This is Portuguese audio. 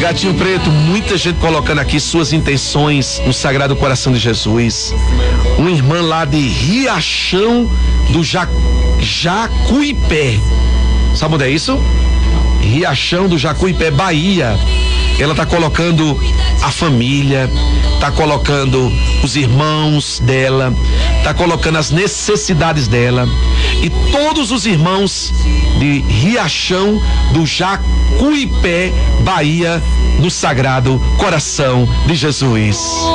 Gatinho Preto, muita gente colocando aqui suas intenções no Sagrado Coração de Jesus. Uma irmã lá de Riachão do Jacuipé. Sabe onde é isso? Riachão do Jacuipé, Bahia. Ela tá colocando a família, tá colocando os irmãos dela, tá colocando as necessidades dela e todos os irmãos de Riachão do Jacuipé, Bahia, no Sagrado Coração de Jesus.